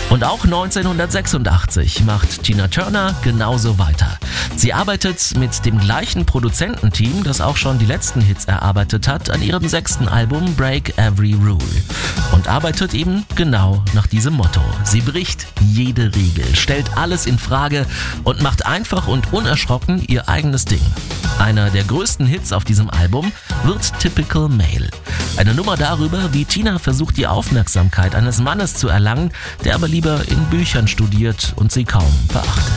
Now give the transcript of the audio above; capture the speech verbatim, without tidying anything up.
Und auch neunzehnhundertsechsundachtzig macht Tina Turner genauso weiter. Sie arbeitet mit dem gleichen Produzententeam, das auch schon die letzten Hits erarbeitet hat, an ihrem sechsten Album Break Every Rule. Und arbeitet eben genau nach diesem Motto. Sie bricht jede Regel, stellt alles in Frage und macht einfach und unerschrocken ihr eigenes Ding. Einer der größten Hits auf diesem Album wird Typical Male. Eine Nummer darüber, wie Tina versucht, die Aufmerksamkeit eines Mannes zu erlangen, der aber lieber in Büchern studiert und sie kaum beachtet.